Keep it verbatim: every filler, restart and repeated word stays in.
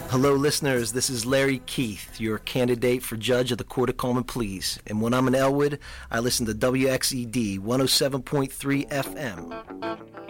Hello, listeners. This is Larry Keith, your candidate for judge of the Court of Common Pleas. And when I'm in Elwood, I listen to W X E D one oh seven point three F M.